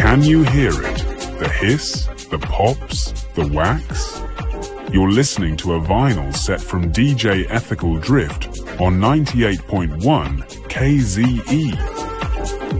Can you hear it? The hiss, the pops, the wax? You're listening to a vinyl set from DJ Ethical Drift on 98.1 KZE.